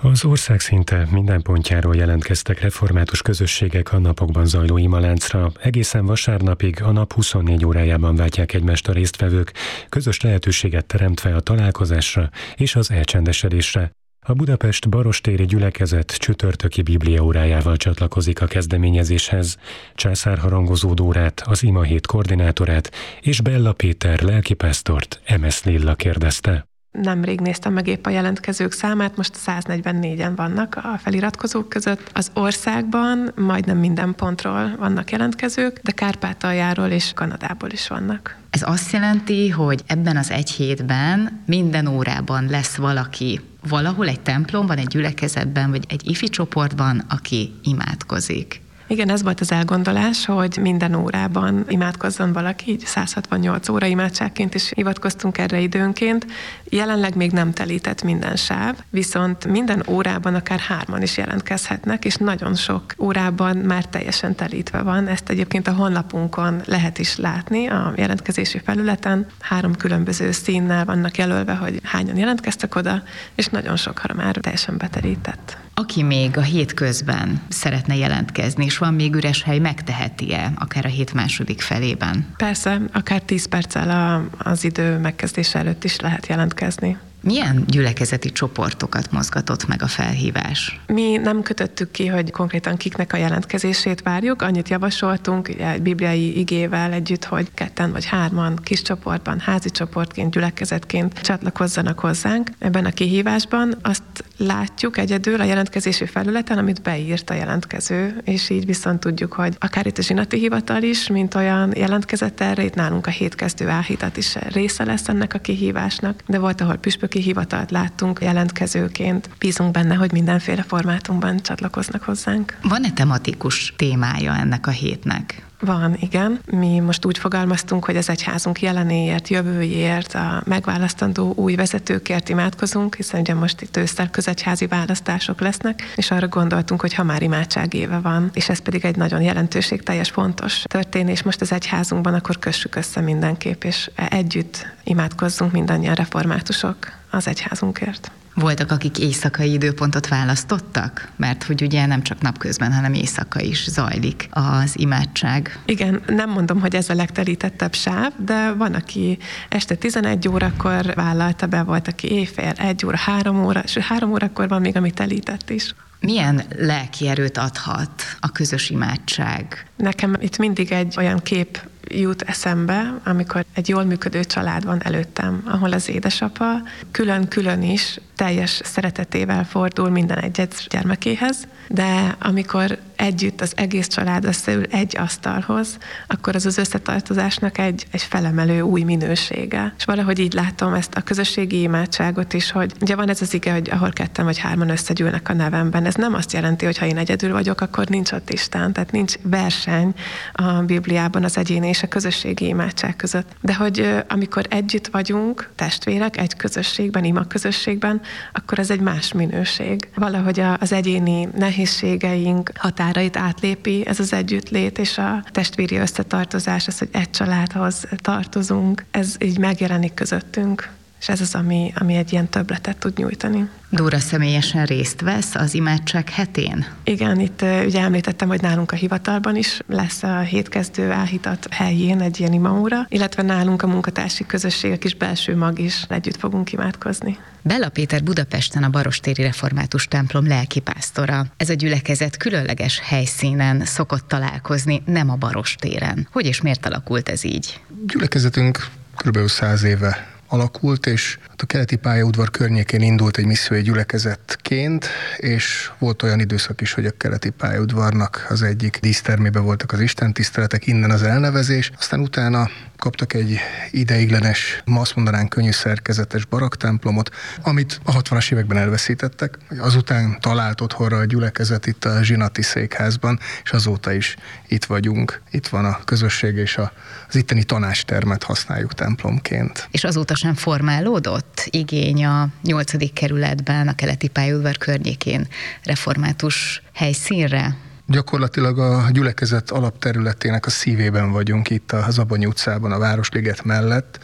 Az ország szinte minden pontjáról jelentkeztek református közösségek a napokban zajló imaláncra. Egészen vasárnapig a nap 24 órájában váltják egymást a résztvevők, közös lehetőséget teremtve a találkozásra és az elcsendesedésre. A Budapest Barostéri gyülekezet csütörtöki bibliaórájával csatlakozik a kezdeményezéshez. Császár Harangozó Dórát, az imahét koordinátorát és Bella Péter lelkipásztort Emes Lilla kérdezte. Nemrég néztem meg épp a jelentkezők számát, most 144-en vannak a feliratkozók között. Az országban majdnem minden pontról vannak jelentkezők, de Kárpátaljáról és Kanadából is vannak. Ez azt jelenti, hogy ebben az egy hétben minden órában lesz valaki valahol egy templomban, egy gyülekezetben, vagy egy ifi csoportban, aki imádkozik. Igen, ez volt az elgondolás, hogy minden órában imádkozzon valaki, így 168 óra imádságként is hivatkoztunk erre időnként. Jelenleg még nem telített minden sáv, viszont minden órában akár 3 is jelentkezhetnek, és nagyon sok órában már teljesen telítve van. Ezt egyébként a honlapunkon lehet is látni, a jelentkezési felületen. 3 különböző színnel vannak jelölve, hogy hányan jelentkeztek oda, és nagyon sokan már teljesen beterített. Aki még a hét közben szeretne jelentkezni, és van még üres hely, megteheti-e akár a hét második felében? Persze, akár 10 perccel az idő megkezdése előtt is lehet jelentkezni. Milyen gyülekezeti csoportokat mozgatott meg a felhívás? Mi nem kötöttük ki, hogy konkrétan kiknek a jelentkezését várjuk, annyit javasoltunk, ugye egy bibliai igével együtt, hogy 2 vagy 3 kis csoportban, házi csoportként, gyülekezetként csatlakozzanak hozzánk ebben a kihívásban. Azt látjuk egyedül a jelentkezési felületen, amit beírt a jelentkező, és így viszont tudjuk, hogy akár itt a zsinati hivatal is, mint olyan jelentkezett erre, itt nálunk a hétkezdő áhítat is része lesz ennek a kihívásnak, de volt, ahol püspöki hivatalt láttunk jelentkezőként. Bízunk benne, hogy mindenféle formátumban csatlakoznak hozzánk. Van-e tematikus témája ennek a hétnek? Van, igen. Mi most úgy fogalmaztunk, hogy az egyházunk jelenéért, jövőjéért, a megválasztandó új vezetőkért imádkozunk, hiszen ugye most itt ősszel közegyházi választások lesznek, és arra gondoltunk, hogy ha már imádságéve van, és ez pedig egy nagyon jelentőségteljes, fontos történés most az egyházunkban, akkor kössük össze mindenképp, és együtt imádkozzunk mindannyian reformátusok az egyházunkért. Voltak, akik éjszakai időpontot választottak? Mert hogy ugye nem csak napközben, hanem éjszaka is zajlik az imádság. Igen, nem mondom, hogy ez a legtelítettebb sáv, de van, aki este 11 órakor vállalta be, volt, aki éjfél, 1 óra, 3 óra, és 3 órakor van még, ami telített is. Milyen lelki erőt adhat a közös imádság? Nekem itt mindig egy olyan kép jut eszembe, amikor egy jól működő család van előttem, ahol az édesapa külön-külön is teljes szeretetével fordul minden egyes gyermekéhez, de amikor együtt az egész család összeül egy asztalhoz, akkor az összetartozásnak egy felemelő új minősége. És valahogy így látom ezt a közösségi imádságot is, hogy ugye van ez az ige, hogy ahol 2 vagy 3 összegyűlnek a nevemben. Ez nem azt jelenti, hogy ha én egyedül vagyok, akkor nincs ott Isten, tehát nincs verseny a Bibliában az egyéni és a közösségi imádság között. De hogy amikor együtt vagyunk, testvérek, egy közösségben, imaközösségben, akkor ez egy más minőség. Valahogy az egyéni nehézségeink határait átlépi ez az együttlét, és a testvéri összetartozás, az, hogy egy családhoz tartozunk, ez így megjelenik közöttünk. És ez az, ami egy ilyen többletet tud nyújtani. Dóra személyesen részt vesz az imádság hetén? Igen, itt ugye említettem, hogy nálunk a hivatalban is lesz a hétkezdő áhítat helyén egy ilyen imaóra, illetve nálunk a munkatársi közösség, a kis belső mag is együtt fogunk imádkozni. Bella Péter Budapesten a Barostéri Református templom lelkipásztora. Ez a gyülekezet különleges helyszínen szokott találkozni, nem a Barostéren. Hogy és miért alakult ez így? Gyülekezetünk kb. 100 éve alakult, és a keleti pályaudvar környékén indult egy missziói gyülekezetként, és volt olyan időszak is, hogy a keleti pályaudvarnak az egyik dísztermében voltak az istentiszteletek, innen az elnevezés. Aztán utána kaptak egy ideiglenes, ma azt mondanánk könnyű szerkezetes baraktemplomot, amit a 60-as években elveszítettek. Azután talált otthonra a gyülekezet itt a zsinati székházban, és azóta is itt vagyunk. Itt van a közösség, és az itteni tanácstermet használjuk templomként. És azóta sem formálódott igény a 8. kerületben, a keleti pályaudvar környékén református helyszínre? Gyakorlatilag a gyülekezet alapterületének a szívében vagyunk itt a Zabonyi utcában, a Városliget mellett.